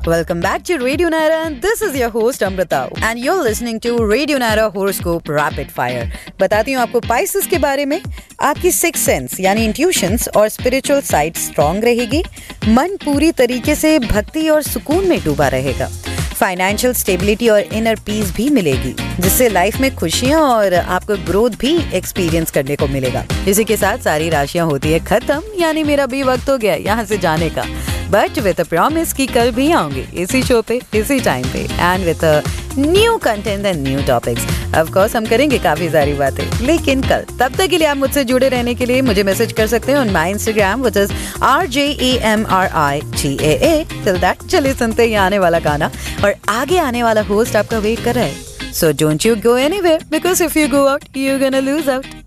Welcome back to Radio Naira and this is your host Amrita and you're listening to Radio Naira Horoscope Rapid Fire. बताती हूँ आपको Pisces के बारे में. आपकी सिक्स सेंस यानी इंट्यूशंस और स्पिरिचुअल साइड स्ट्रांग रहेगी. मन पूरी तरीके से भक्ति और सुकून में डूबा रहेगा. फाइनेंशियल स्टेबिलिटी और इनर पीस भी मिलेगी जिससे लाइफ में खुशियां और आपको ग्रोथ भी एक्सपीरियंस करने को मिलेगा. इसी के साथ सारी राशियां होती है खत्म, यानी मेरा भी वक्त हो गया यहाँ से जाने का. बट विद अ प्रॉमिस कि कल भी आऊंगी इसी शो पे इसी टाइम पे and with a new content and new topics. Of course हम करेंगे काफी सारी बातें, लेकिन कल. तब तक के लिए आप मुझसे जुड़े रहने के लिए मुझे मैसेज कर सकते हैं on my Instagram which is RJAMRIGAA. Till that चलिए सुनते हैं आने वाला गाना और आगे आने वाला होस्ट आपका वेट कर रहा है. So don't you go anywhere because if you go out, you're gonna lose out.